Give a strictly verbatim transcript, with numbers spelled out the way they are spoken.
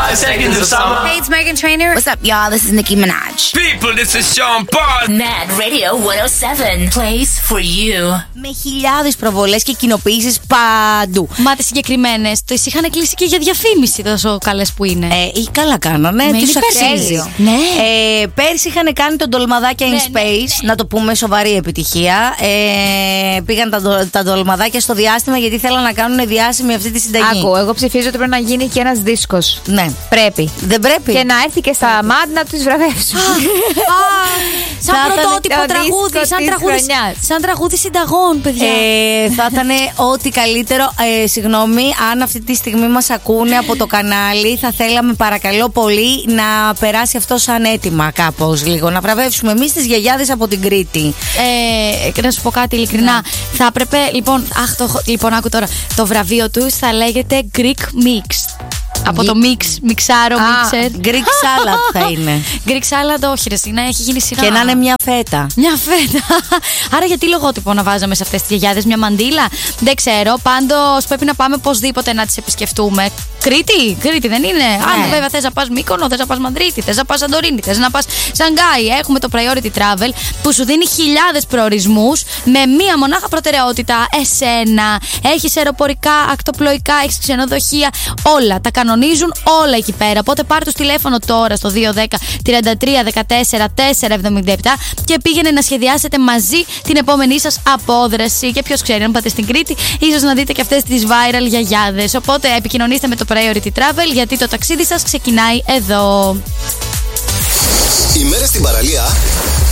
five seconds of summer. Hey, it's Meghan Trainor. What's up, y'all? This is Nicki Minaj. People, this is Sean Paul. Mad Radio εκατόν επτά plays for you. Με χιλιάδες προβολές και κοινοποιήσεις παντού. Μα τις συγκεκριμένες τις είχαν κλείσει και για διαφήμιση, τόσο καλές που είναι. Ε, καλά κάνανε, τους αξίζει. Ναι. Ε, πέρσι είχαν κάνει τον Ντολμαδάκια in ναι, Space, ναι, ναι. να το πούμε σοβαρή επιτυχία. Ε, πήγαν τα, τα Ντολμαδάκια στο διάστημα γιατί θέλαν να κάνουν διάσημη αυτή τη συνταγή. Άκου, εγώ ψηφίζω ότι πρέπει να γίνει και ένας δίσκος. Ναι. Πρέπει. Δεν πρέπει. Και να έρθει και στα μάτ να τους βραβεύσουν. Σαν πρωτότυπο τραγούδι, σαν τραγούδι, σαν τραγούδι συνταγών, παιδιά. Ε, θα ήταν ό,τι καλύτερο. Ε, συγγνώμη, αν αυτή τη στιγμή μας ακούνε από το κανάλι, θα θέλαμε παρακαλώ πολύ να περάσει αυτό σαν έτοιμα κάπως λίγο. Να βραβεύσουμε εμείς τις γιαγιάδες από την Κρήτη. Ε, να σου πω κάτι ειλικρινά. Ναι. Θα έπρεπε, λοιπόν, αχ, το, λοιπόν, άκου τώρα. Το βραβείο τους θα λέγεται Greek Mix. Από το mix, μιξάρο, μίξερ. Greek salad θα είναι. Greek salad, όχι, ρε, να έχει γίνει σειρά. Και να είναι μια φέτα. Μια φέτα. Άρα, γιατί λογότυπο να βάζαμε σε αυτές τις γιαγιάδες μια μαντήλα. Δεν ξέρω. Πάντως πρέπει να πάμε οπωσδήποτε να τις επισκεφτούμε. Κρήτη, Κρήτη δεν είναι. Ναι. Αν βέβαια θες να πας Μύκονο, θες να πας Μαδρίτη, θες να πας Σαντορίνη, θες να πας Σανγκάι. Έχουμε το Priority Travel που σου δίνει χιλιάδες προορισμούς με μία μονάχα προτεραιότητα. Εσένα. Έχεις αεροπορικά, ακτοπλοϊκά, έχεις ξενοδοχεία. Όλα τα κανονίζουν όλα εκεί πέρα. Οπότε πάρ' τους τηλέφωνο τώρα στο δύο ένα μηδέν τριάντα τρία δεκατέσσερα τετρακόσια εβδομήντα επτά και πήγαινε να σχεδιάσετε μαζί την επόμενή σας απόδραση. Και ποιος ξέρει, αν πάτε στην Κρήτη, ίσως να δείτε και αυτές τις viral γιαγιάδες. Οπότε επικοινωνήστε με το Priority Travel γιατί το ταξίδι σας ξεκινάει εδώ. Οι μέρες στην παραλία